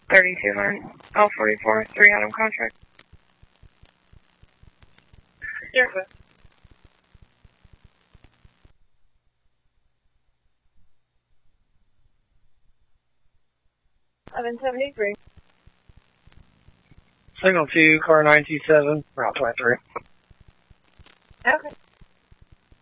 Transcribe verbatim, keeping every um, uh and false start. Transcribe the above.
thirty-two line, L forty-four, three item contract. Yes, sir. eleven seventy-three. Signal two, car nine two seven, Route twenty-three. Okay.